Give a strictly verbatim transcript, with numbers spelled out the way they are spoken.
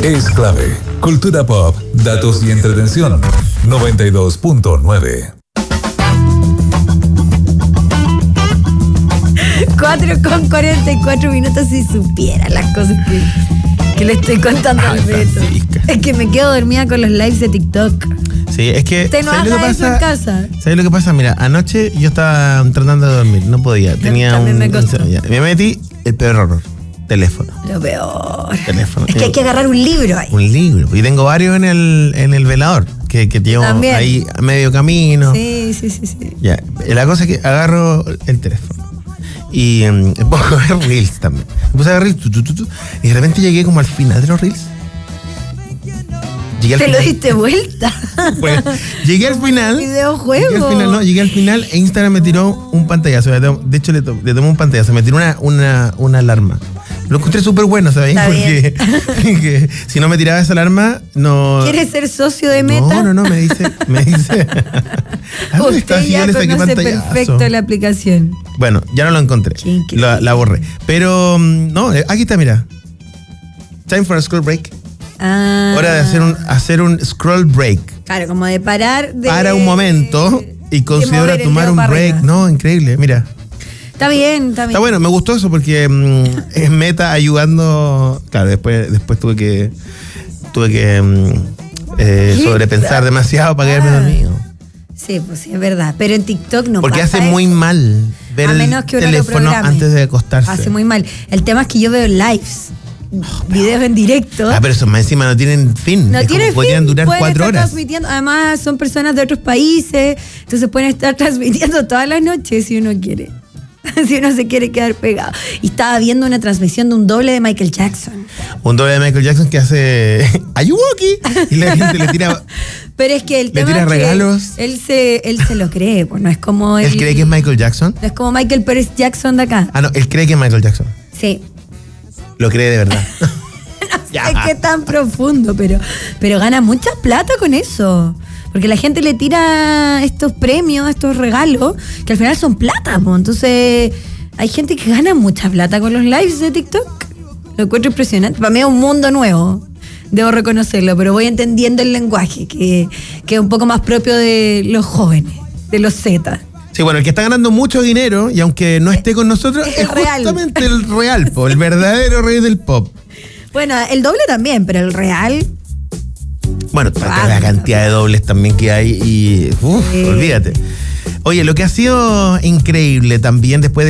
es clave. Cultura pop, datos y entretención. noventa y dos punto nueve. cuatro con cuarenta y cuatro minutos. Si supiera las cosas que, que le estoy contando al Beto. Es que me quedo dormida con los lives de TikTok. Sí, es que... Usted no haga eso en casa. ¿Sabes lo que pasa? Mira, anoche yo estaba tratando de dormir, no podía. Tenía También un... me costó. Me metí, el peor error. Teléfono. Lo peor. Teléfono. Es que hay que agarrar un libro ahí. Un libro. Y tengo varios en el, en el velador, que, que llevo También. ahí a medio camino. Sí, sí, sí, sí. Ya. La cosa es que agarro el teléfono. Y um, pongo a ver reels también. Me puse a ver reels, tu, tu, tu, tu, y de repente llegué como al final de los reels. Llegué al ¿Te final. lo diste vuelta? Bueno, llegué al final. Videojuego. Llegué al final, no, llegué al final e Instagram me tiró un pantallazo. De hecho, le, to, le tomé un pantallazo. Me tiró una, una, una alarma. Lo encontré súper bueno, ¿sabes? Está Porque que, si no me tiraba esa alarma, no. ¿Quieres ser socio de Meta? No, no, no, me dice. Me dice. ¿A dónde está? Usted Si yo ya le saqué conoce pantallazo. perfecto la aplicación. Bueno, ya no lo encontré. La, la borré. Pero, no, aquí está, mira. Time for a scroll break. Ah. Hora de hacer un, hacer un scroll break. Claro, como de parar de... Para un momento y considera tomar un break. Arriba. No, increíble, mira. Está bien, está bien. Está bueno, me gustó eso porque mmm, es Meta ayudando. Claro, después, después tuve que tuve que mmm, eh, sobrepensar demasiado para quedarme dormido. Sí, pues sí, es verdad. Pero en TikTok no porque pasa hace eso. muy mal ver a menos que el uno teléfono antes de acostarse. Hace muy mal. El tema es que yo veo lives, oh, videos en directo. Ah, pero eso más encima no tienen fin. No es tienen fin. Podrían durar pueden cuatro estar horas. Transmitiendo. Además, son personas de otros países. Entonces pueden estar transmitiendo todas las noches si uno quiere. Si uno se quiere quedar pegado. Y estaba viendo una transmisión de un doble de Michael Jackson. Un doble de Michael Jackson que hace Ayuwoki y la gente le tira. Pero es que el le tema tira es regalos. Que él se, él se lo cree, pues no es como ¿Él el, cree que es Michael Jackson? No es como Michael Pérez Jackson de acá. Ah, no, él cree que es Michael Jackson. Sí. Lo cree de verdad. No sé qué tan profundo, pero, pero gana mucha plata con eso. Porque la gente le tira estos premios, estos regalos, que al final son plata, pues. Entonces, hay gente que gana mucha plata con los lives de TikTok. Lo encuentro impresionante. Para mí es un mundo nuevo, debo reconocerlo, pero voy entendiendo el lenguaje, que, que es un poco más propio de los jóvenes, de los Z. Sí, bueno, el que está ganando mucho dinero, y aunque no esté con nosotros, es, es justamente el real, po, el verdadero rey del pop. Bueno, el doble también, pero el real... Bueno, para la cantidad de dobles también que hay y... Uf, sí. Olvídate. Oye, lo que ha sido increíble también después de